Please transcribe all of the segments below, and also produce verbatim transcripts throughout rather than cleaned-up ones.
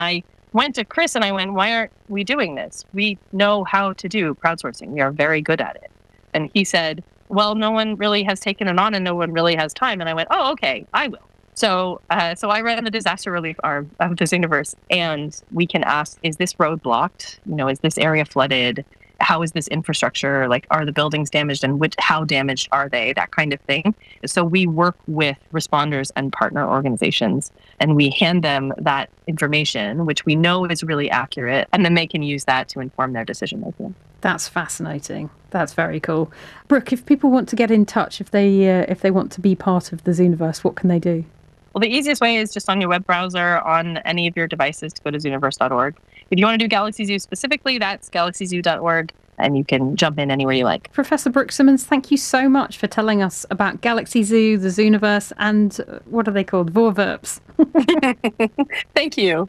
I went to Chris and I went, why aren't we doing this? We know how to do crowdsourcing. We are very good at it. And he said, well, no one really has taken it on and no one really has time. And I went, oh, okay, I will. So uh, so I ran the disaster relief arm of the Zooniverse, and we can ask, is this road blocked? You know, is this area flooded? How is this infrastructure? Like, are the buildings damaged, and which, how damaged are they? That kind of thing. So we work with responders and partner organizations, and we hand them that information, which we know is really accurate, and then they can use that to inform their decision making. That's fascinating. That's very cool. Brooke, if people want to get in touch, if they uh, if they want to be part of the Zooniverse, what can they do? Well, the easiest way is just on your web browser on any of your devices to go to zooniverse dot org. If you want to do Galaxy Zoo specifically, that's galaxy zoo dot org, and you can jump in anywhere you like. Professor Brooke Simmons, thank you so much for telling us about Galaxy Zoo, the Zooniverse, and uh, what are they called? Vorverps. Thank you.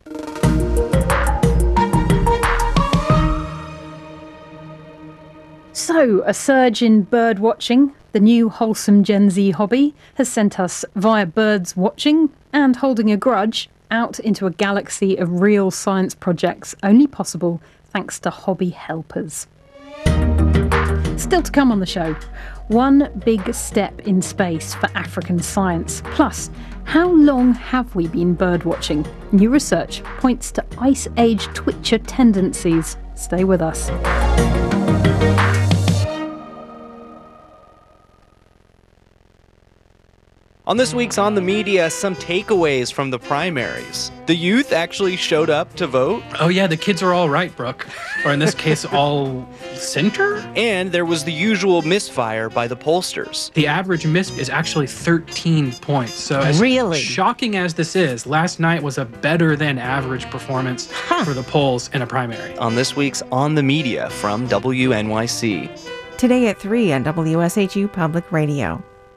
So, a surge in bird watching, the new wholesome Gen Z hobby, has sent us via birds watching and holding a grudge out into a galaxy of real science projects, only possible thanks to hobby helpers. Still to come on the show, one big step in space for African science. Plus, how long have we been bird watching? New research points to Ice Age twitcher tendencies. Stay with us. On this week's On the Media, some takeaways from the primaries. The youth actually showed up to vote. Oh yeah, the kids are all right, Brooke. Or in this case, all center? And there was the usual misfire by the pollsters. The average miss is actually thirteen points. So as really shocking as this is, last night was a better than average performance huh. for the polls in a primary. On this week's On the Media from W N Y C. Today at three on W S H U Public Radio.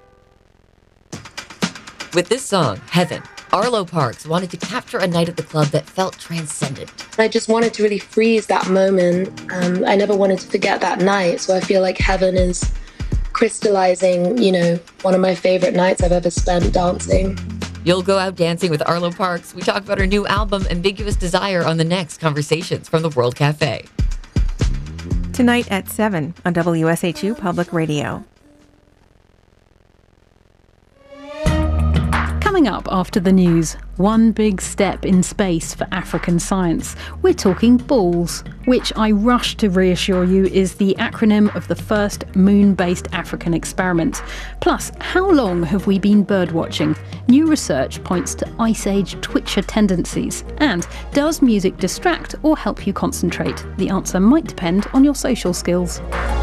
With this song, Heaven, Arlo Parks wanted to capture a night at the club that felt transcendent. I just wanted to really freeze that moment. Um, I never wanted to forget that night, so I feel like Heaven is crystallizing, you know, one of my favorite nights I've ever spent dancing. You'll go out dancing with Arlo Parks. We talk about her new album, Ambiguous Desire, on the next Conversations from the World Cafe. Tonight at seven on W S H U Public Radio. Coming up after the news, one big step in space for African science. We're talking BALLS, which I rush to reassure you is the acronym of the first moon-based African experiment. Plus, how long have we been birdwatching? New research points to Ice Age twitcher tendencies. And does music distract or help you concentrate? The answer might depend on your social skills.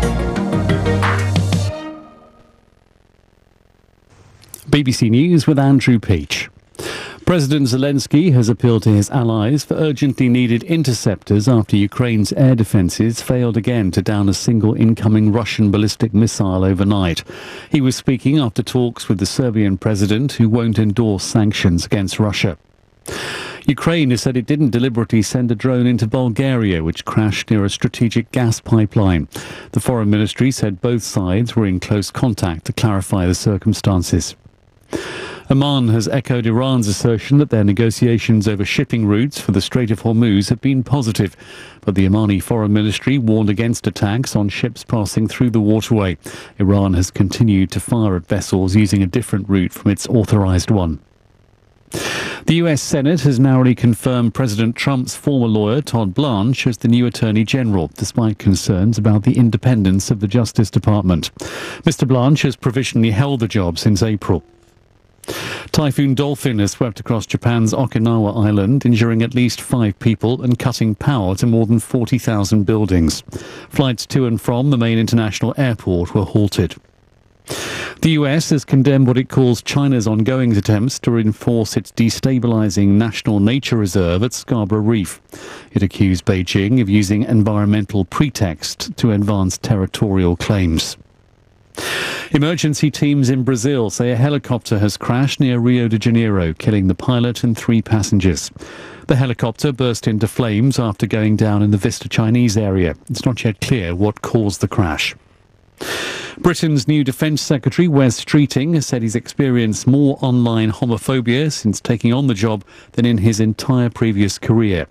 B B C News with Andrew Peach. President Zelensky has appealed to his allies for urgently needed interceptors after Ukraine's air defences failed again to down a single incoming Russian ballistic missile overnight. He was speaking after talks with the Serbian president, who won't endorse sanctions against Russia. Ukraine has said it didn't deliberately send a drone into Bulgaria, which crashed near a strategic gas pipeline. The foreign ministry said both sides were in close contact to clarify the circumstances. Oman has echoed Iran's assertion that their negotiations over shipping routes for the Strait of Hormuz have been positive, but the Omani Foreign Ministry warned against attacks on ships passing through the waterway. Iran has continued to fire at vessels using a different route from its authorized one. The U S Senate has narrowly confirmed President Trump's former lawyer, Todd Blanche, as the new Attorney General, despite concerns about the independence of the Justice Department. Mister Blanche has provisionally held the job since April. Typhoon Dolphin has swept across Japan's Okinawa Island, injuring at least five people and cutting power to more than forty thousand buildings. Flights to and from the main international airport were halted. The U S has condemned what it calls China's ongoing attempts to reinforce its destabilizing national nature reserve at Scarborough Reef. It accused Beijing of using environmental pretext to advance territorial claims. Emergency teams in Brazil say a helicopter has crashed near Rio de Janeiro, killing the pilot and three passengers. The helicopter burst into flames after going down in the Vista Chinese area. It's not yet clear what caused the crash. Britain's new Defence Secretary, Wes Streeting, has said he's experienced more online homophobia since taking on the job than in his entire previous career.